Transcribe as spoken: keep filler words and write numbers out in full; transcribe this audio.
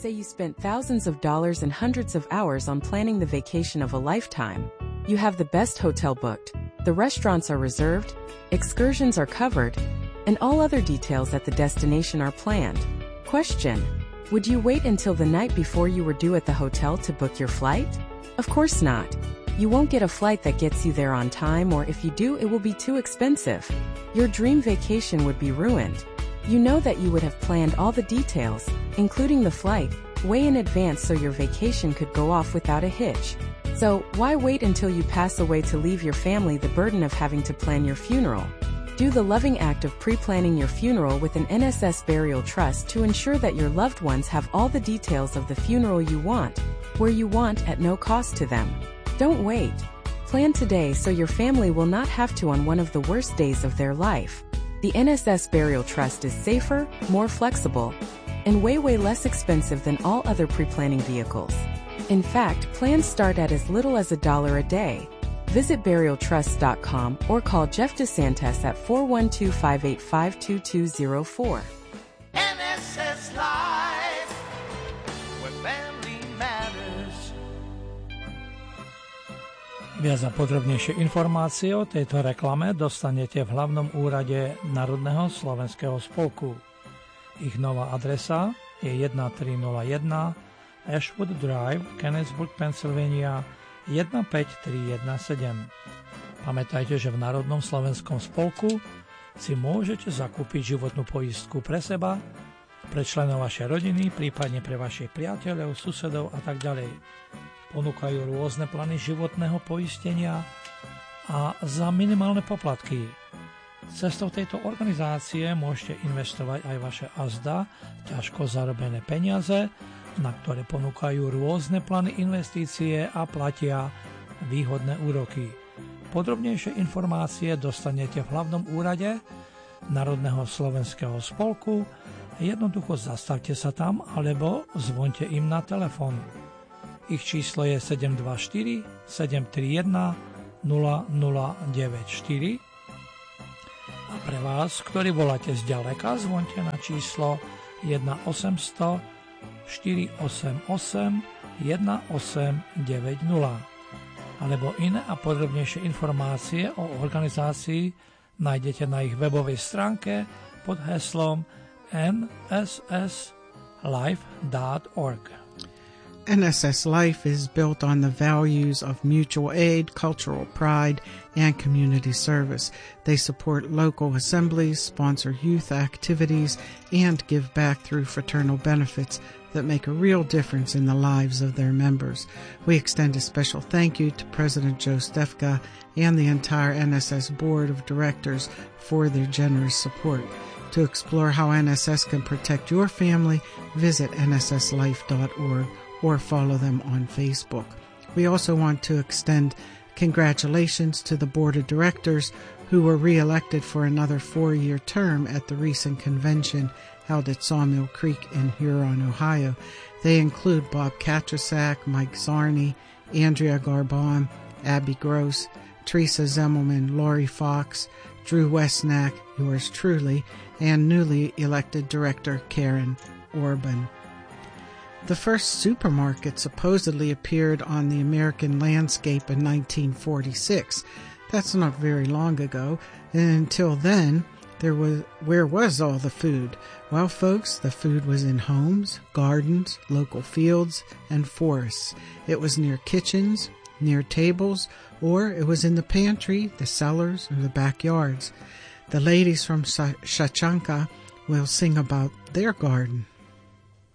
say you spent thousands of dollars and hundreds of hours on planning the vacation of a lifetime. You have the best hotel booked, the restaurants are reserved, excursions are covered, and all other details at the destination are planned. Question: would you wait until the night before you were due at the hotel to book your flight? Of course not. You won't get a flight that gets you there on time, or if you do, it will be too expensive. Your dream vacation would be ruined. You know that you would have planned all the details, including the flight, way in advance so your vacation could go off without a hitch. So, why wait until you pass away to leave your family the burden of having to plan your funeral? Do the loving act of pre-planning your funeral with an N S S burial trust to ensure that your loved ones have all the details of the funeral you want, where you want, at no cost to them. Don't wait. Plan today so your family will not have to on one of the worst days of their life. The N S S Burial Trust is safer, more flexible, and way way less expensive than all other pre-planning vehicles. In fact, plans start at as little as a dollar a day. Visit burial trust dot com or call Jeff DeSantis at four one two, five eight five, two two zero four. N S S Life, where family matters. Viac a podrobnejšie informácie o tejto reklame dostanete v hlavnom úrade Národného slovenského spolku. Ich nová adresa je thirteen oh one Ashwood Drive, Kennesburg, Pennsylvania jeden päť tri jeden sedem. Pamätajte, že v Národnom slovenskom spolku si môžete zakúpiť životnú poistku pre seba, pre členov vašej rodiny, prípadne pre vašich priateľov, susedov a tak ďalej. Ponúkajú rôzne plány životného poistenia a za minimálne poplatky. Cestou tejto organizácie môžete investovať aj vaše azda, ťažko zarobené peniaze, na ktoré ponúkajú rôzne plány investície a platia výhodné úroky. Podrobnejšie informácie dostanete v hlavnom úrade Národného slovenského spolku. Jednoducho zastavte sa tam alebo zvoňte im na telefón. Ich číslo je sedem dva štyri, sedem tri jeden, nula nula deväť štyri. A pre vás, ktorí voláte zďaleka, zvoňte na číslo jeden osemsto, štyri osem osem, jeden osem deväť nula. Alebo iné a podrobnejšie informácie o organizácii nájdete na ich webovej stránke pod heslom n s s life dot org. N S S Life is built on the values of mutual aid, cultural pride, and community service. They support local assemblies, sponsor youth activities, and give back through fraternal benefits that make a real difference in the lives of their members. We extend a special thank you to President Joe Stefka and the entire N S S Board of Directors for their generous support. To explore how N S S can protect your family, visit N S S life dot org or follow them on Facebook. We also want to extend congratulations to the Board of Directors who were re-elected for another four-year term at the recent convention held at Sawmill Creek in Huron, Ohio. They include Bob Katrasak, Mike Zarney, Andrea Garbon, Abby Gross, Teresa Zemmelman, Lori Fox, Drew Westnack, yours truly, and newly elected Director Karen Orban. The first supermarket supposedly appeared on the American landscape in nineteen forty-six. That's not very long ago, and until then, there was where was all the food? Well, folks, the food was in homes, gardens, local fields, and forests. It was near kitchens, near tables, or it was in the pantry, the cellars, or the backyards. The ladies from Shachanka will sing about their garden.